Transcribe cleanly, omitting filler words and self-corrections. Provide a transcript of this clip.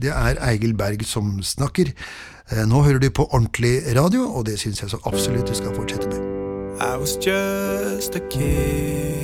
Det Egil Berg som snakker. Nå hører du på ordentlig radio, og det synes jeg så absolutt du skal fortsette med. I was just a kid